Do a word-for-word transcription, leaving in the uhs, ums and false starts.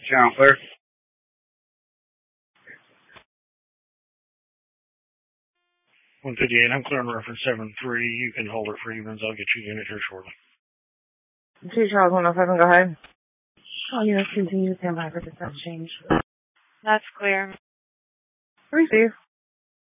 Channel clear. one fifty-eight, I'm clear on reference seven three. You can hold it for evens. I'll get you a unit here shortly. two Charles one oh seven, go ahead. All units continue to stand by for dispatch change. That's clear. Receive.